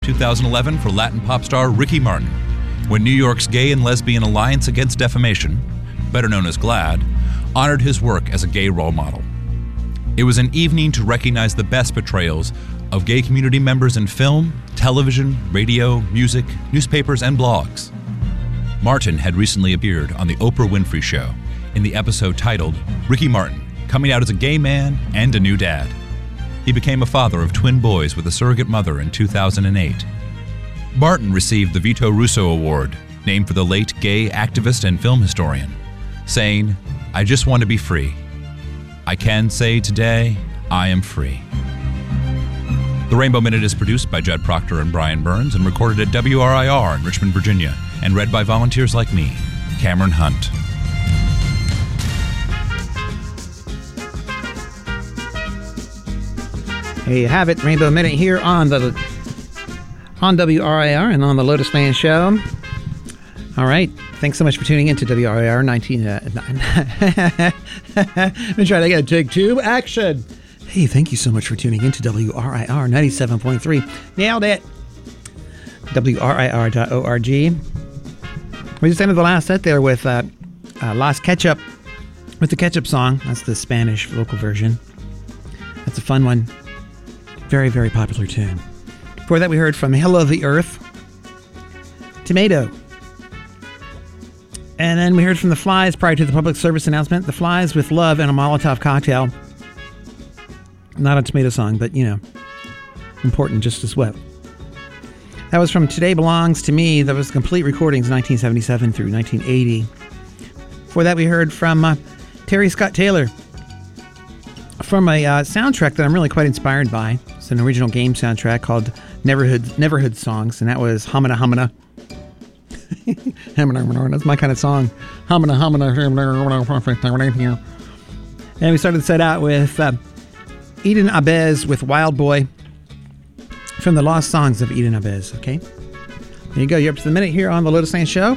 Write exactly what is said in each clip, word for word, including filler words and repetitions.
two thousand eleven for Latin pop star Ricky Martin, when New York's Gay and Lesbian Alliance Against Defamation, better known as GLAAD, honored his work as a gay role model. It was an evening to recognize the best portrayals of gay community members in film, television, radio, music, newspapers, and blogs. Martin had recently appeared on The Oprah Winfrey Show in the episode titled Ricky Martin, Coming Out as a Gay Man and a New Dad. He became a father of twin boys with a surrogate mother in two thousand eight. Martin received the Vito Russo Award, named for the late gay activist and film historian, saying, "I just want to be free. I can say today, I am free." The Rainbow Minute is produced by Judd Proctor and Brian Burns and recorded at W R I R in Richmond, Virginia, and read by volunteers like me, Cameron Hunt. There you have it, Rainbow Minute here on the on W R I R and on the Lotus Man Show. All right, thanks so much for tuning in to W R I R nineteen. Uh, Let me try that again. Take two, action. Hey, thank you so much for tuning in to W R I R ninety-seven point three. Nailed it. W R I R dot org. We just ended the last set there with uh, uh, Las Ketchup, with the Ketchup song. That's the Spanish vocal version. That's a fun one. Very, very popular tune. Before that, we heard from Hello the Earth, Tomato. And then we heard from The Flies prior to the public service announcement. The Flies with Love and a Molotov Cocktail. Not a Tomato song, but, you know, important just as well. That was from Today Belongs to Me. That was complete recordings nineteen seventy-seven through nineteen eighty. Before that, we heard from uh, Terry Scott Taylor, from a uh, soundtrack that I'm really quite inspired by. It's an original game soundtrack called Neverhood Neverhood Songs, and that was Hamina Hamina. That's my kind of song. Hamina Hamina. And we started the set out with uh, Eden Abez with Wild Boy from the Lost Songs of Eden Abez. Okay, there you go. You're up to the minute here on the Lotus Lane Show.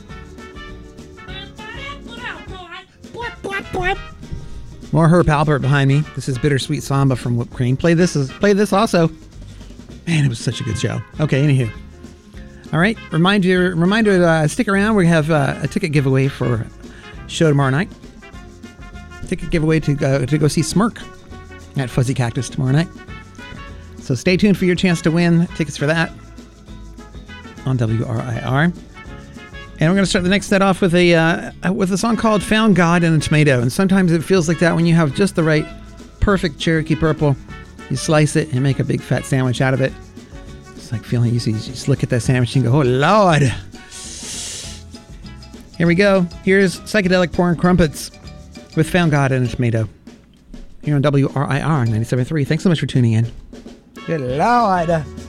More Herb Alpert behind me. This is Bittersweet Samba from Whipped Cream. Play this is play this also. Man, it was such a good show. Okay, anywho. All right, remind you, reminder to uh, stick around. We have uh, a ticket giveaway for a show tomorrow night. Ticket giveaway to go, to go see Smirk at Fuzzy Cactus tomorrow night. So stay tuned for your chance to win tickets for that on W R I R. And we're going to start the next set off with a uh, with a song called Found God in a Tomato. And sometimes it feels like that when you have just the right perfect Cherokee Purple. You slice it and make a big fat sandwich out of it. It's like feeling, you see, you just look at that sandwich and go, oh, Lord. Here we go. Here's Psychedelic Porn Crumpets with Found God in a Tomato. Here on W R I R ninety-seven point three. Thanks so much for tuning in. Good Lord.